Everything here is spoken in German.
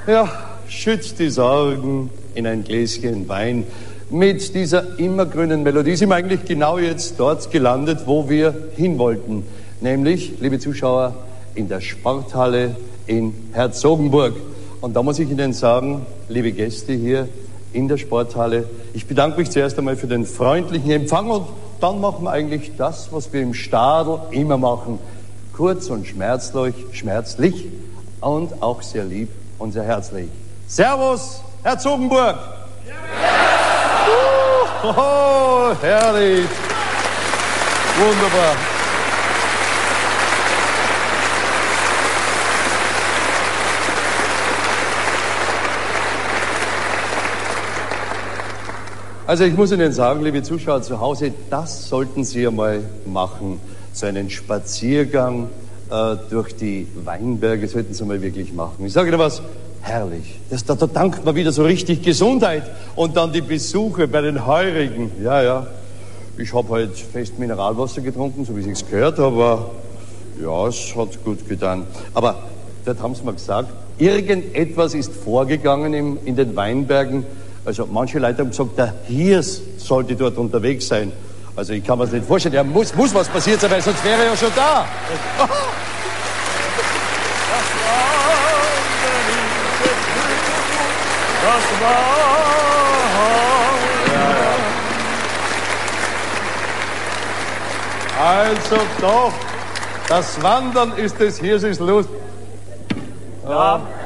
Ja, schützt die Sorgen in ein Gläschen Wein. Mit dieser immergrünen Melodie sind wir eigentlich genau jetzt dort gelandet, wo wir hin wollten. Nämlich, liebe Zuschauer, in der Sporthalle in Herzogenburg. Und da muss ich Ihnen sagen, liebe Gäste hier in der Sporthalle, ich bedanke mich zuerst einmal für den freundlichen Empfang und dann machen wir eigentlich das, was wir im Stadl immer machen. Kurz und schmerzlich und auch sehr lieb und sehr herzlich. Servus, Herzogenburg! Oh, herrlich! Wunderbar! Also ich muss Ihnen sagen, liebe Zuschauer zu Hause, das sollten Sie einmal machen. So einen Spaziergang durch die Weinberge sollten Sie mal wirklich machen. Ich sage Ihnen was, herrlich. Da dankt man wieder so richtig Gesundheit. Und dann die Besuche bei den Heurigen. Ja. Ich habe halt fest Mineralwasser getrunken, so wie ich es gehört habe. Aber ja, es hat gut getan. Aber dort haben Sie mir gesagt, irgendetwas ist vorgegangen in den Weinbergen. Also manche Leute haben gesagt, der Hirs sollte dort unterwegs sein. Also ich kann mir das nicht vorstellen. Ja, muss was passiert sein, weil sonst wäre er ja schon da. Also doch, das Wandern ist des Hirses Lust. Ja.